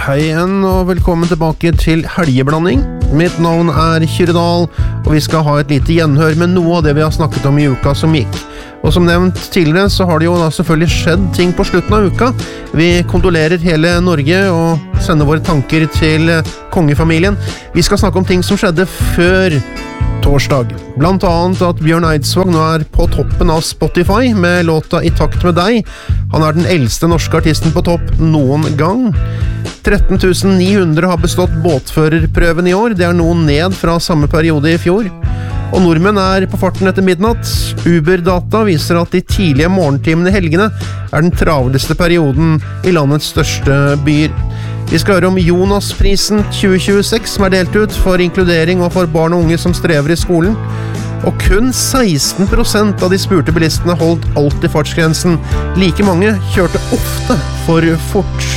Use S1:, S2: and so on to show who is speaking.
S1: Hei igjen, og velkommen tilbake til Helgeblanding. Mitt navn Kyrre Dahl, og vi skal ha et lite gjenhør med noe av det vi har snakket om i uka som gikk. Og som nevnt tidligere, så har det jo da selvfølgelig skjedd ting på slutten av uka. Vi kondolerer hele Norge og sender våre tanker til kongefamilien. Vi skal snakke om ting som skjedde før torsdag. Blant annet at Bjørn Eidsvåg nå på toppen av Spotify med låta I takt med deg. Han den eldste norske artisten på topp noen gang. 13 900 har bestått båtførerprøven i år. Det noe ned fra samme periode i fjor. Og nordmenn på farten etter midnatt. Uber-data viser at de tidlige morgentimene i helgene den travleste perioden i landets største byer. Vi skal høre om Jonasprisen 2026 som delt ut for inkludering og for barn og unge som strever i skolen. Og kun 16% av de spurte bilistene holdt alltid fartsgrensen. Like mange kjørte ofte for fort.